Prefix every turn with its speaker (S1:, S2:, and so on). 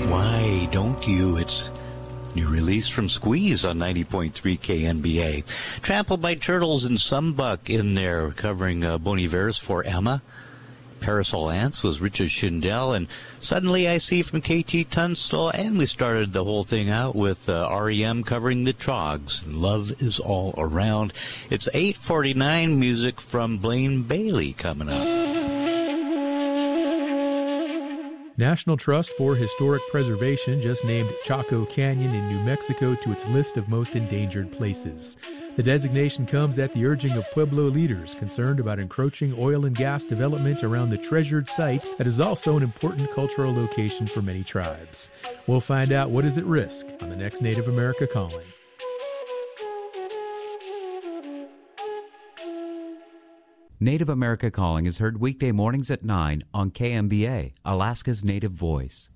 S1: Why don't you? It's new release from Squeeze on 90.3 KNBA. Trampled by Turtles and Sumbuck in there, covering Bon Iver's For Emma. Parasol Ants was Richard Schindel, and Suddenly I See from KT Tunstall, and we started the whole thing out with REM covering the Trogs. Love is All Around. It's 8:49, music from Blaine Bailey coming up.
S2: National Trust for Historic Preservation just named Chaco Canyon in New Mexico to its list of most endangered places. The designation comes at the urging of Pueblo leaders concerned about encroaching oil and gas development around the treasured site that is also an important cultural location for many tribes. We'll find out what is at risk on the next Native America Calling.
S3: Native America Calling is heard weekday mornings at 9 on KMBA, Alaska's Native Voice.